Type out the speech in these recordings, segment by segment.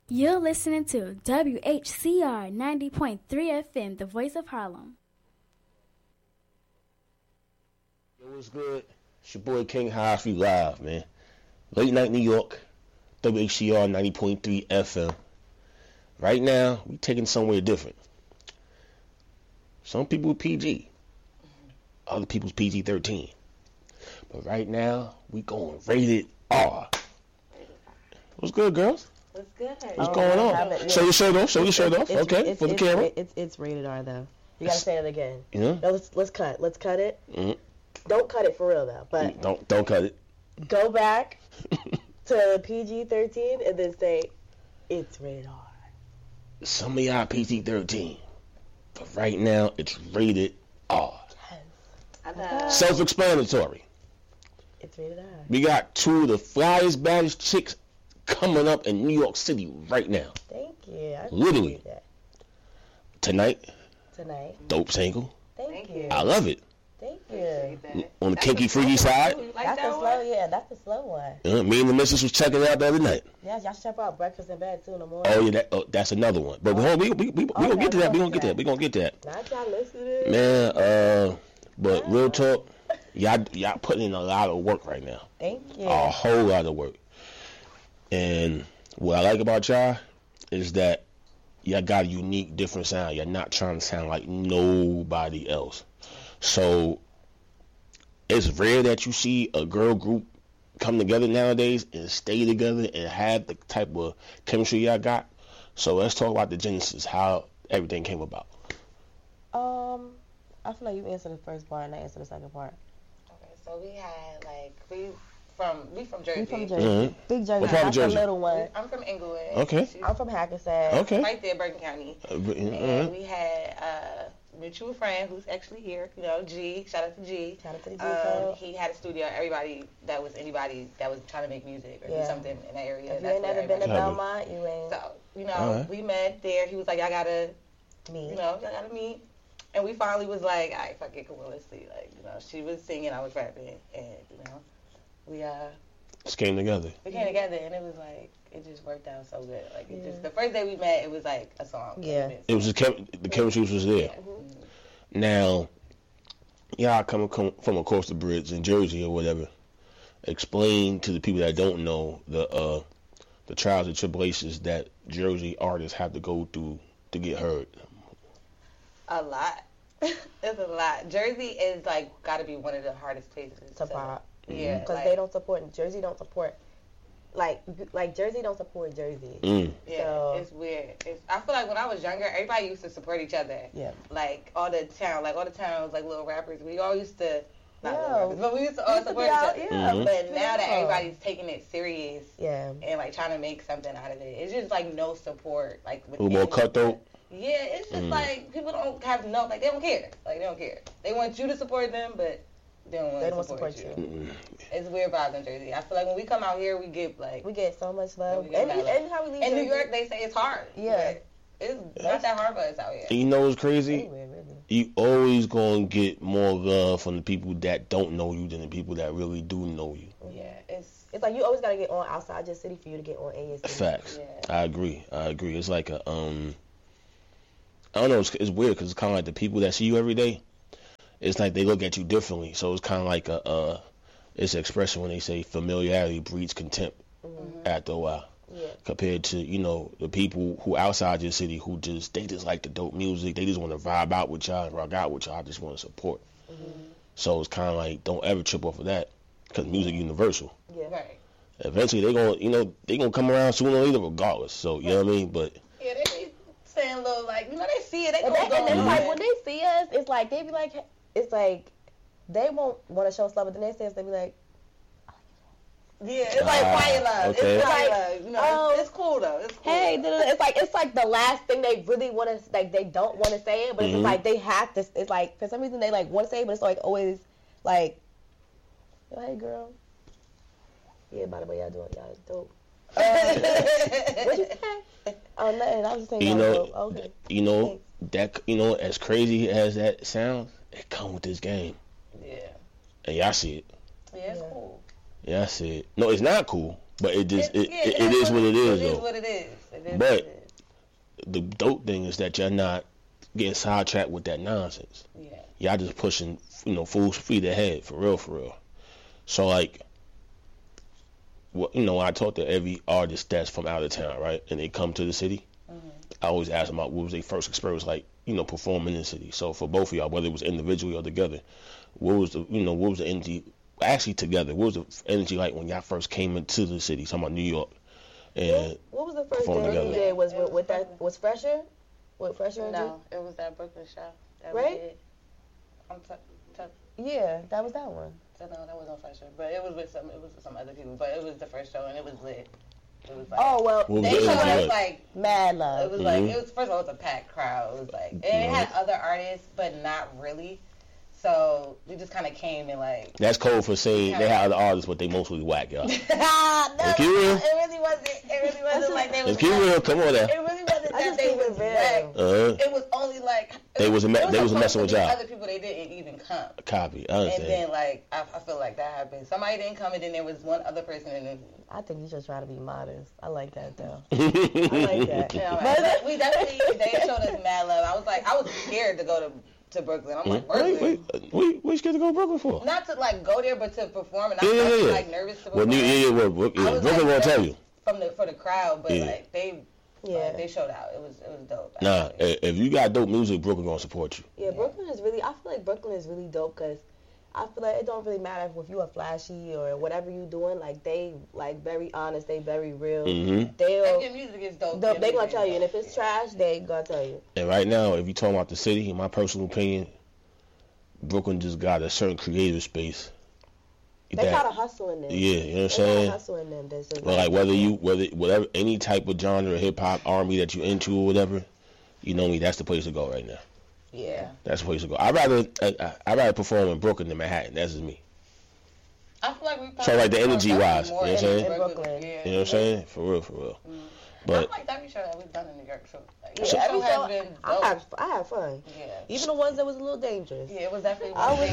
You're listening to WHCR 90.3 FM, the voice of Harlem. Yo, what's good? It's your boy King High Street Live, man. Late night New York, WHCR 90.3 FM. Right now, we taking somewhere different. Some people PG, other people's PG-13. But right now, we going rated R. What's good, girls? What's good? What's going on? Show your shirt off. Show your shirt off. Okay, for the camera. It's rated R though. You gotta say it again. Yeah. No, let's cut. Let's cut it. Mm-hmm. Don't cut it for real though. But don't cut it. Go back to PG-13 and then say it's rated R. Some of y'all PG-13, but right now it's rated R. Yes. Self-explanatory. It's rated R. We got two of the flyest, baddest chicks coming up in New York City right now. Thank you. I Literally. that. Tonight. Dope single. Thank you. I love it. Thank you. On the kinky, freaky side. That's the slow, yeah. That's the slow one. Me and the missus was checking it out the other night. Yeah, y'all check out Breakfast in Bed too in the morning. Oh yeah, that's another one. But we gonna get to that. We gonna get to that. Not y'all listening. Man, but real talk, y'all putting in a lot of work right now. Thank you. A whole lot of work. And what I like about y'all is that y'all got a unique, different sound. You're not trying to sound like nobody else. So it's rare that you see a girl group come together nowadays and stay together and have the type of chemistry y'all got. So let's talk about the genesis, how everything came about. I feel like you answered the first part and I answered the second part. Okay, so we had we from Jersey. We from Jersey. Mm-hmm. Big Jersey. What part of That's Jersey? the little one. I'm from Inglewood. Okay. I'm from Hackensack. Okay. Right there, Bergen County. And we had a mutual friend who's actually here, G. Shout out to G. Shout out to the G code. He had a studio. Anybody that was trying to make music or do something in that area. If you ain't never been to Belmont, you ain't. So, we met there. He was like, y'all gotta meet. Y'all gotta meet. And we finally was like, all right, fuck it, come on, let's see. She was singing, I was rapping, and, we just came together. We came together, and it was like, it just worked out so good. The first day we met, it was like a song. Yeah. It was just the chemistry was there. Yeah. Mm-hmm. Now, y'all come from across the bridge in Jersey or whatever. Explain to the people that don't know the trials and tribulations that Jersey artists have to go through to get heard. A lot. It's a lot. Jersey is got to be one of the hardest places to pop. Yeah, because they don't support Jersey. Don't support like Jersey don't support Jersey. Yeah, so, it's weird. I feel like when I was younger, everybody used to support each other. Yeah, all the towns, little rappers. We all used to not little rappers, but we used to all support each other. Yeah, but now that everybody's taking it serious, and trying to make something out of it, it's just no support. A little more cutthroat. Yeah, it's just people don't have they don't care. They don't care. They want you to support them, but they don't want to support you. Mm-hmm. It's weird vibes in Jersey. I feel like when we come out here, we get so much love. And how we leave in Jersey. New York, they say it's hard. Yeah, it's not that hard for us out here. And you know what's crazy? Anywhere, really. You always gonna get more love from the people that don't know you than the people that really do know you. Yeah, it's like you always gotta get on outside your city for you to get on in your city. Facts. Yeah. I agree. It's like I don't know. It's weird because it's kind of like the people that see you every day. It's like they look at you differently. So it's kind of like it's an expression when they say familiarity breeds contempt after a while. Yeah. Compared to the people who outside your city who just like the dope music. They just want to vibe out with y'all and rock out with y'all. Just want to support. Mm-hmm. So it's kind of like don't ever trip off of that because music universal. Yeah. Right. Eventually they gonna come around sooner or later regardless. So you know what I mean. But yeah, they be saying little they see it. And it's when they see us, it's like they be like, it's like they won't want to show us love, but the next day they be like. Yeah, it's quiet love. Okay. It's quiet love. It's cool though. It's cool. Hey, it's like the last thing they really want to they don't want to say it, but it's like they have to. It's like for some reason they want to say it, but it's always like, yo, hey girl. Yeah, by the way, y'all doing y'all dope. What'd you say? Oh, nothing. I was just saying. Okay. As crazy as that sounds, it come with this game. Yeah. And y'all see it. Yeah, it's cool. Yeah, I see it. No, it's not cool, but it is what it is. It is what it is. It is. But the dope thing is that you're not getting sidetracked with that nonsense. Yeah. Y'all just pushing, full speed ahead, for real. So, like, when I talk to every artist that's from out of town, right, and they come to the city, I always ask them about what was their first experience like, performing in the city. So for both of y'all, whether it was individually or together, what was the energy, actually together, what was the energy like when y'all first came into the city, talking about New York? And what was the first performing thing you together. did? Was Fresher? What Fresher? No, it was that Brooklyn show. That Right? We did. Yeah, that was that one. No, that wasn't Fresher, but it was with some other people. But it was the first show and it was lit. It was like, Oh well, What was they the showed energy us like? like Mad Love. it was like it was first of all it was a packed crowd. It was like and it had other artists, but not really. So we just kind of came and like. That's code for saying they had other artists, but they mostly whack, y'all. No, Let's keep real. it really wasn't. It really wasn't like they was. Let's keep real. Come on now. It really wasn't I that just they keep it was real. whack. It was only like They was supposed messing to with be y'all. Other people they didn't even come. Copy. I And understand. then, like, I feel like that happened. Somebody didn't come, and then there was one other person, and then, I think you just try to be modest. I like that though. I like that. you know, but we definitely, they showed us mad love. I was scared to go to Brooklyn. I'm like, Brooklyn? Wait, what you scared to go to Brooklyn for? Not to, like, go there, but to perform, and I Yeah. was, like, nervous to perform. Brooklyn gonna tell you. For the crowd, but, Yeah. like, they showed out. It was dope. Nah, actually. if you got dope music, Brooklyn gonna support you. Yeah, Brooklyn is really. I feel like Brooklyn is really dope because I feel like it don't really matter if you are flashy or whatever you doing. Like they like very honest. They very real. Mm-hmm. They'll. And your music is dope. They gonna tell you, and if it's trash, they gonna tell you. And right now, if you talking about the city, in my personal opinion, Brooklyn just got a certain creative space. They kind of hustle in them. Yeah, you know what I'm They saying? hustle in them. That's just But like whatever any type of genre, hip hop, R&B that you into or whatever, you know me, that's the place to go right now. Yeah. That's the place to go. I'd rather perform in Brooklyn than Manhattan. That's just me. I feel like we So like the energy wise, you know what I'm saying? in Brooklyn. Yeah. You know what I'm saying? For real. I But like every show that we've done in New York. So, like, Yeah, every has show, been I dope. had fun. Yeah. Even the ones that was a little dangerous. Yeah, it was definitely.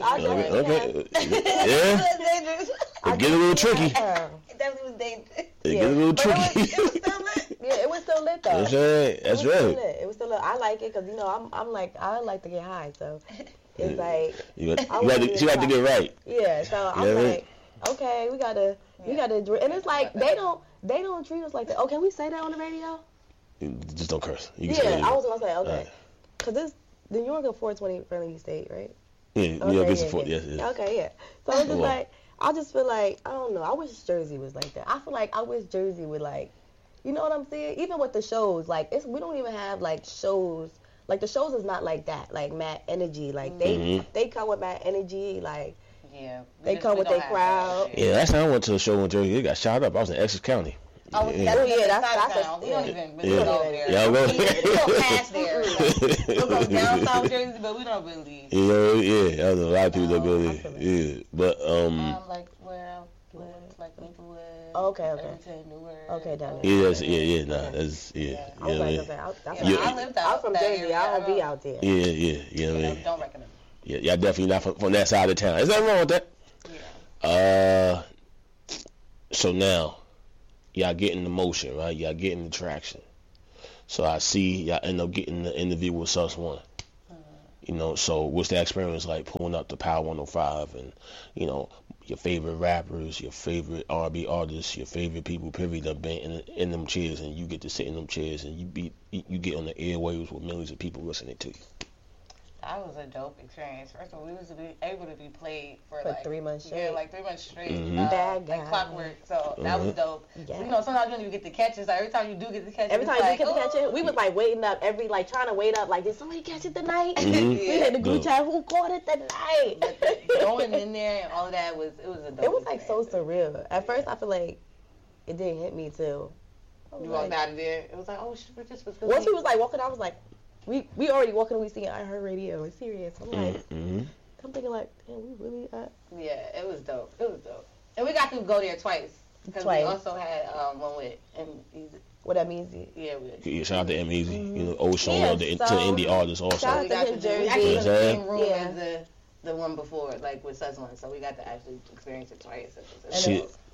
okay, yeah, It was dangerous. it get a little tricky. It definitely was dangerous. It get a little But tricky. it was still lit. Yeah, it was still lit though. You know what I'm saying? That's It was still right. lit. It was still lit. I like it because I'm like I like to get high, so it's like You like wanna to get right. yeah. So I'm Yeah, like, okay, we gotta, and it's like they don't treat us like that. Oh, can we say that on the radio? Just don't curse. You can say Yeah, it. I was gonna say okay, Alright. because this New York a 420 friendly state, right? Yeah, New York is yeah, support. yeah. Yes, yes. Okay, yeah. So it's just Well. like I just feel like I don't know. I wish Jersey was like that. I feel like I wish Jersey would like, you know what I'm saying? Even with the shows, like we don't even have like shows. Like the shows is not like that. Like mad energy. Like they come with mad energy. Like Yeah. they come with their crowd. Yeah, last time I went to a show in Jersey, it got shot up. I was in Essex County. Oh, Yeah. that's we don't even really Yeah. go over there. Y'all go- We go past there. Like, we'll go down South Jersey, but we don't really. You know, yeah, I know a lot of people that go there. Yeah, but Like where I live, like Maplewood. Okay. Edmonton, Newark. Okay, down there. yeah, nah, that's I was like, that's Yeah. I lived out I'm from that Jersey. area. I don't be out there. yeah, you know what I mean? Don't recommend. Yeah, y'all definitely not from that side of town. Is that wrong with that? Yeah. So now, y'all getting the motion, right? Y'all getting the traction. So I see y'all end up getting the interview with Sus One. You know, so what's the experience like pulling up to Power 105 and, you know, your favorite rappers, your favorite R&B artists, your favorite people, period, that been in them chairs, and you get to sit in them chairs and you get on the airwaves with millions of people listening to you. That was a dope experience. First of all, we was able to be played for For like 3 months straight. Yeah, like 3 months straight. Bad guy. Like clockwork. So that was dope. Yeah. You know, sometimes you don't even get the catches. Like every time you do get the catches, Every time it's we like, could catch it, we was like waiting up trying to wait up. Like, did somebody catch it tonight? We had the group chat. Who caught it tonight? going in there and all of that was a dope. It was like so experience. surreal. At first, I feel like it didn't hit me till. You walked out of there. It was like, oh, shit, this was. Once we was like walking, I was like, we already walking. We seen I Heard Radio. It's serious. I'm like, I'm thinking like, damn, we really. Yeah, it was dope. It was dope. And we got to go there twice. Because we also had one with M-Easy. What that means? Yeah, Yeah, shout out to M-Easy. You know, always showing Yeah, up to the so- indie artists also. Shout out we to got his to do. We Jersey. actually was in the same room Yeah. as the one before, like with Sus One. So we got to actually experience it twice. See,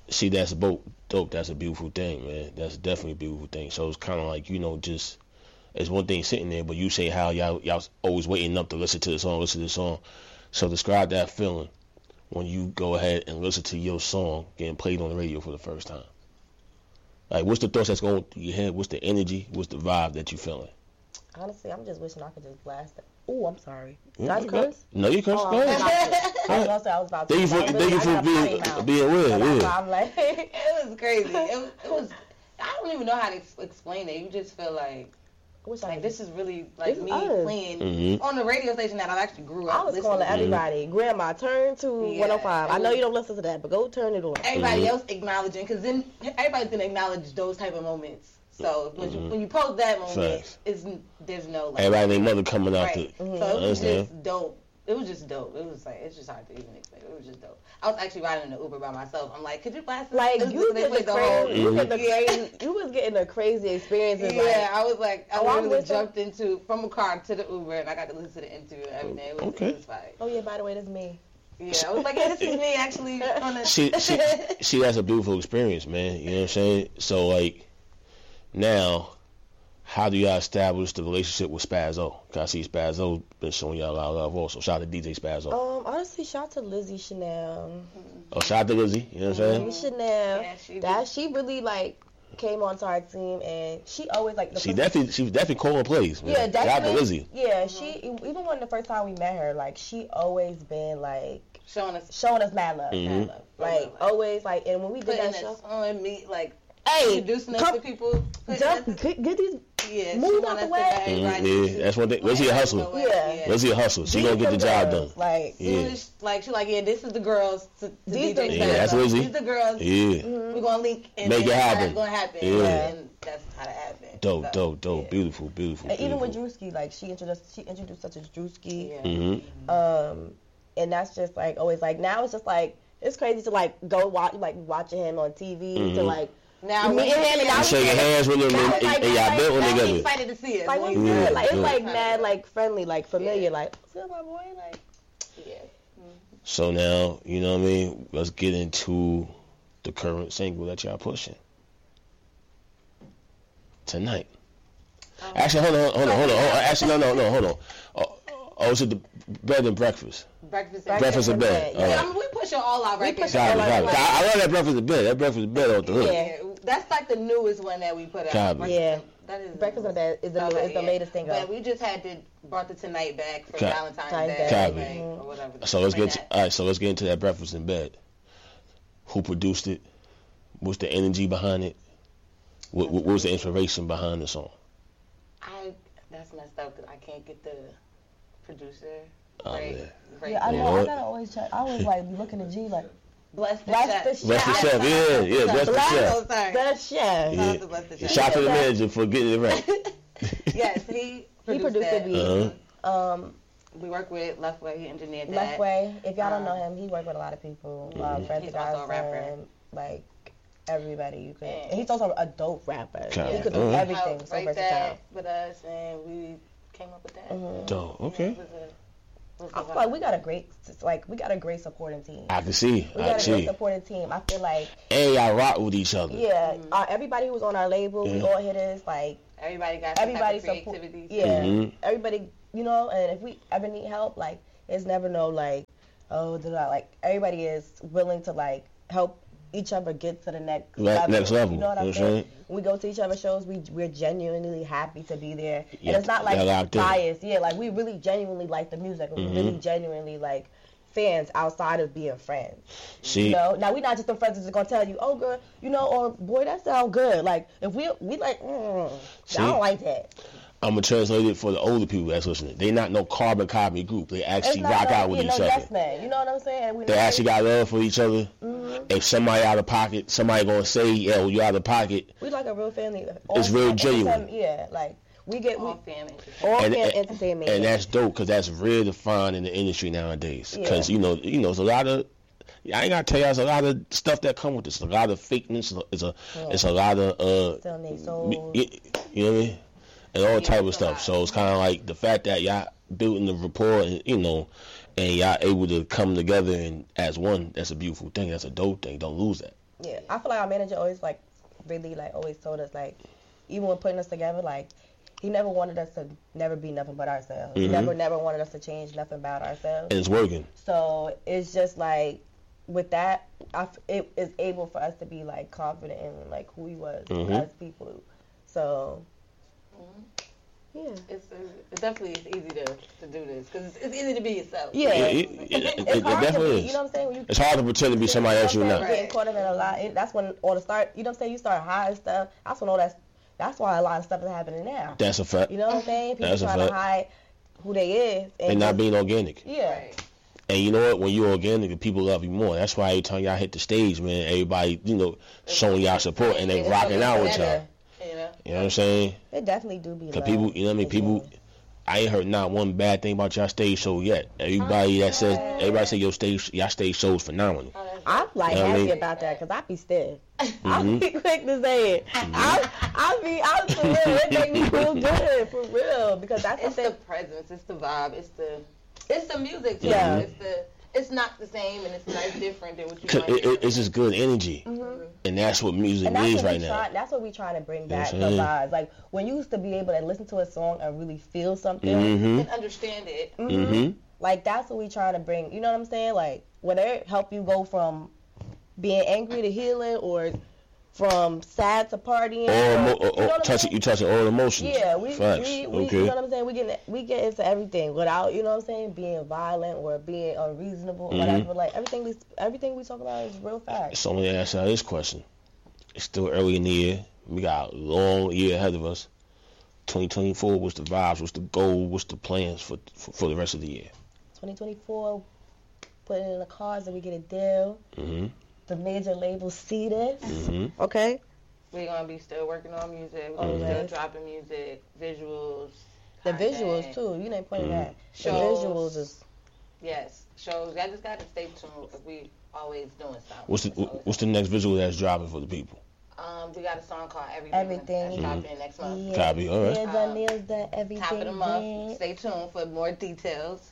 See, that's dope. That's a beautiful thing, man. That's definitely a beautiful thing. So it's kind of like, just it's one thing sitting there, but you say how y'all always waiting up to listen to the song. So describe that feeling when you go ahead and listen to your song getting played on the radio for the first time. Like, what's the thoughts that's going through your head? What's the energy? What's the vibe that you feeling? Honestly, I'm just wishing I could just blast it. Oh, I'm sorry. Did Okay. I curse? No, you curse. Oh, Go ahead. I was about to. Thank you for being real. Yeah. I'm like, It was crazy. It was. I don't even know how to explain it. You just feel like this is really like This me is. playing on the radio station that I actually grew up. I was listening calling to. everybody, Grandma, turn to 105. I know you don't listen to that, but go turn it on. Everybody else acknowledging, because then everybody's gonna acknowledge those type of moments. So when you post that moment, there's no like. Everybody and their mother coming out right. to. So it was just dope. It was just dope. It was like, it's just hard to even explain. It was just dope. I was actually riding in the Uber by myself. I'm like, could you blast this? Like, This you is- they played the whole- you was getting the crazy experiences. Yeah, like, I was like, I Oh, I'm literally listening. jumped into from a car to the Uber, and I got to listen to the interview and everything. It was fine. oh yeah, by the way, this is me. Yeah, I was like, yeah, this is me actually. On the See, that's a beautiful experience, man. You know what I'm saying? So, like, now, how do y'all establish the relationship with Spazzo? Because I see Spazzo been showing y'all a lot of love also. Shout out to DJ Spazzo. Honestly, shout out to Lizzie Chanel. Oh, shout out to Lizzie. You know what I'm saying? Chanel. Yeah, she really like came onto our team, and she always like She was definitely calling plays, man. Yeah, Shout out to definitely. Lizzie. Yeah, she even when the first time we met her, like she always been like showing us mad love, Mhm. like always like. And when we did putting that us show, on me, like hey, introducing us to people. just get these. Yeah, move she out want the us way. to everybody Yeah, that's one thing. Lizzie a hustler. Yeah. Lizzie a hustler. She gonna get the job done. Like Yeah. Like she's like, yeah, this is the girls to These DJ the- Yeah, that's Spazzo. Lizzie. These the girls. Yeah. We're gonna link and Make it that's how happen. That's gonna happen. Yeah. And that's how it happened. Dope. Yeah. Beautiful. and even with Drewski, like she introduced us to Drewski. Yeah. Mm-hmm. And that's just like always like now it's just like it's crazy to like go watching him on TV to like Now meeting him and now Shaking hands with him and y'all building I'm together. excited to see it. like what's Yeah, good? Like it's yeah. like mad like friendly, like familiar, Yeah. like what's good, my boy? Like Yeah. So now, you know what I mean? Let's get into the current single that y'all pushing tonight. Actually, hold on. Actually, no, hold on. Oh, is it the Bed and Breakfast? Breakfast Breakfast in Bed. Yeah. All Yeah, right. I mean, we pushing all our records. Copy. I love that Breakfast in Bed. That Breakfast in Bed off the hook. Yeah. That's like the newest one that we put out. Copy. Breakfast Yeah. in- That is Breakfast in Bed is the Okay, is the yeah. latest single. But we just brought the Tonight back for Copy. Valentine's Copy. Day, Copy. like, or whatever. So let's Like get that. all right. So let's get into that Breakfast in Bed. Who produced it? What's the energy behind it? What was the inspiration behind the song? That's messed up because I can't get the producer. Oh, right, man. right yeah, I You know. know I what? gotta always check. I always like be looking at G like Bless the bless chef. the chef. Bless the chef. Yeah, bless the Bless chef. Oh, sorry. the chef. Yeah. to Bless the chef. Shout out to the manager for getting it right. Yes, he produced produced that. the beat. Uh-huh. We work with Leftway. He engineered that. Left Way. If y'all don't know him, he worked with a lot of people. Fred He's the also a rapper. Godson, like everybody you could. Yeah. And he's also a dope rapper. Okay. He could do Uh-huh. everything. So Write versatile. that with us, and we came up with that. Dope. Okay. It was I feel like we got a great supporting team. I can see. We I got a great see. supporting team. I feel like And y'all rock with each other. yeah, everybody who was on our label, we all hitters. Like Everybody got some everybody type of support. creativity. Yeah, Mhm. everybody. You know, and if we ever need help, like it's never no like, oh, like everybody is willing to like help each other get to the next level. Next level. You know what I'm You know what I'm saying? saying? When we go to each other's shows, we're genuinely happy to be there, Yeah, and it's not like y'all locked in. biased. Yeah, like we really genuinely like the music. We really genuinely like fans outside of being friends. See, You know, now we're not just the friends that's just gonna tell you, oh girl, you know, or boy, that sound good. Like if we like, See? I don't like that. I'm gonna translate it for the older people that's listening. They not no carbon copy group. They actually rock out with each other. Yes, man. You know what I'm saying? They actually got love for each other. If somebody out of pocket, somebody gonna say, "Yo, you out of pocket." We like a real family. It's real genuine. Yeah, like we get All family. all And- fan and- entertainment. And that's dope because that's rare to find in the industry nowadays. Because Yeah. you know, it's a lot of. I ain't gotta tell you, there's a lot of stuff that come with this. A lot of fakeness. It's a lot of Still need souls. you know what I mean, and all type of stuff. So it's kind of like the fact that y'all building the rapport, and and y'all able to come together and as one. That's a beautiful thing. That's a dope thing. Don't lose that. Yeah, I feel like our manager always like really like always told us like even when putting us together like he never wanted us to never be nothing but ourselves. He never wanted us to change nothing about ourselves. And it's working. So it's just like with that, it is able for us to be like confident in like who he was as people. So yeah, it definitely is easy to do this because it's easy to be yourself. Yeah, it hard definitely to be, is. You know what I'm saying? When you, it's hard to pretend to be somebody else you're not. Getting caught up in a lot. That's when on the start, you know what I'm saying? You start hiding stuff. That's when all that's why a lot of stuff is happening now. That's a fact. You know what I'm saying? People That's a trying to fact. hide who they is And not being organic. Yeah. Right. And you know what? When you're organic, the people love you more. That's why every time y'all hit the stage, man, everybody, showing y'all support and they rocking out with y'all. You know what I'm saying? They definitely do be Because people, you know what I mean? People, I ain't heard not one bad thing about y'all stage show yet. Everybody say y'all stage show is phenomenal. I'm like You know what I happy mean? about that because I be stiff. I be quick to say it. I'm for real. It make me feel good for real because that's It's the something. presence, it's the vibe, it's the music too. Yeah. It's not the same and it's not different than what you 'Cause might hear. it's just good energy. And that's what music And that's needs what right now. That's what we trying to bring back, You the know what I'm vibes. Like when you used to be able to listen to a song and really feel something. Mm-hmm. And understand it. Mm-hmm. Like that's what we trying to bring. You know what I'm saying? Like whether it help you go from being angry to healing or from sad to partying. You touching all emotions. Yeah, we Facts. you Okay. know what I'm saying? We get into everything without, you know what I'm saying, being violent or being unreasonable or whatever. Like everything we talk about is real facts. So let me ask y'all this question. It's still early in the year. We got a long year ahead of us. 2024, what's the vibes? What's the goal? What's the plans for the rest of the year? 2024, put it in the cards that we get a deal. Mm-hmm. The major labels see this. Mm-hmm. Okay. We're gonna be still working on music. We're Always. still dropping music, visuals. The content. visuals too. You didn't point that. The Shows. visuals is Yes, shows. I just gotta stay tuned. We always doing something. What's the next visual that's dropping for the people? We got a song called Everything. Everything. That's dropping next month. Copy, all right. Nails done, everything. Top of the month. Stay tuned for more details.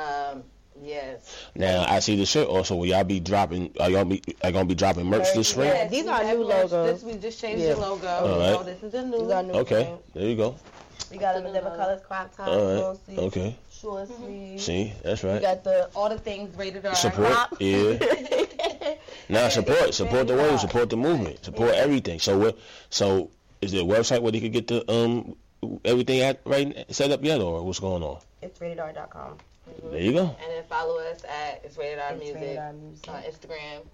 Yes. Now I see the shirt also. Will y'all be dropping? Are gonna be dropping merch this spring? Yeah, these we are have new merch. logos. We just changed Yeah. the logo. All right. So this is a new. These are new. Okay, prints. there you go. We got them in different colors, crop top, All long right. sleeve, Okay. short sleeve. See, that's We right. got the All the things rated R. Support. Yeah. Now support the wave, support the movement, support everything. So is there a website where they could get the everything set up yet, or what's going on? It's ratedr.com. There you go. And then follow us at It's Rated R It's Music Rated R Music. on Instagram.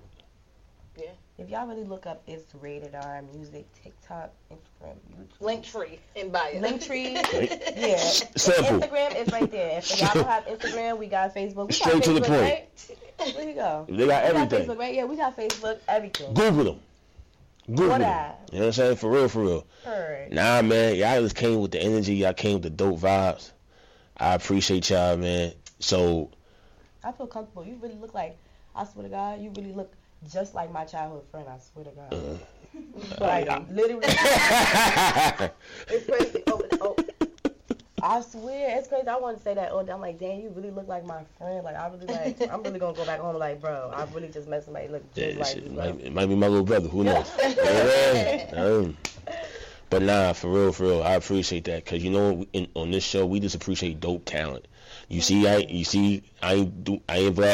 If y'all really look up It's Rated R Music, TikTok, Instagram, YouTube. Linktree in bio. Linktree. Right. Yeah. Simple. Instagram is right there. If y'all don't have Instagram, we got Facebook. We Straight got to the Facebook, point. Right? There you go. They got We got everything. Facebook, right? Yeah, we got Facebook, everything. Google them. Google What them. that? You know what I'm saying? For real. Heard. Nah, man, y'all just came with the energy. Y'all came with the dope vibes. I appreciate y'all, man. So, I feel comfortable. You really look like, I swear to God, you really look just like my childhood friend, I swear to God. Like, literally. It's crazy. Oh. I swear, it's crazy. I want to say that all day. I'm like, damn, you really look like my friend. Like, I'm really going to go back home like, bro, I really just met somebody look just yeah, like shit, you, bro. it might be my little brother. Who knows? But nah, for real, I appreciate that. Cause you know, on this show, we just appreciate dope talent. I ain't Vlad